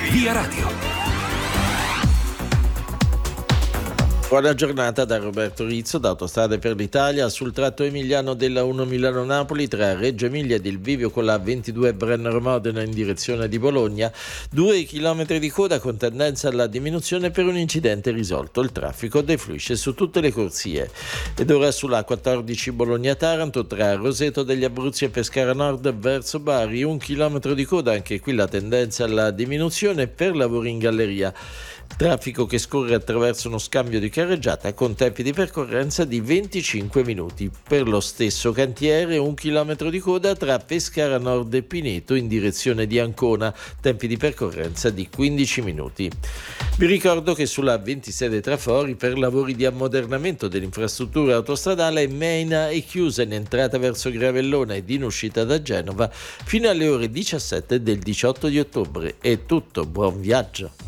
Via Radio. Buona giornata da Roberto Rizzo da Autostrade per l'Italia. Sul tratto emiliano della 1 Milano-Napoli tra Reggio Emilia ed il Vivio con la 22 Brennero-Modena in direzione di Bologna, 2 chilometri di coda con tendenza alla diminuzione per un incidente risolto. Il traffico defluisce su tutte le corsie. Ed ora sulla 14 Bologna-Taranto tra Roseto degli Abruzzi e Pescara Nord verso Bari, 1 chilometro di coda, anche qui la tendenza alla diminuzione per lavori in galleria. Traffico che scorre attraverso uno scambio di carreggiata con tempi di percorrenza di 25 minuti. Per lo stesso cantiere 1 chilometro di coda tra Pescara Nord e Pineto in direzione di Ancona, tempi di percorrenza di 15 minuti. Vi ricordo che sulla 26 dei Trafori per lavori di ammodernamento dell'infrastruttura autostradale Meina è chiusa in entrata verso Gravellona ed in uscita da Genova fino alle ore 17 del 18 di ottobre. È tutto, buon viaggio.